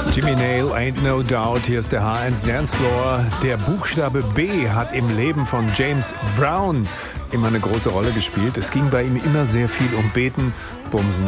Jimmy Nail, Ain't No Doubt, hier ist der H1 Dancefloor. Der Buchstabe B hat im Leben von James Brown immer eine große Rolle gespielt. Es ging bei ihm immer sehr viel um Beten, Bumsen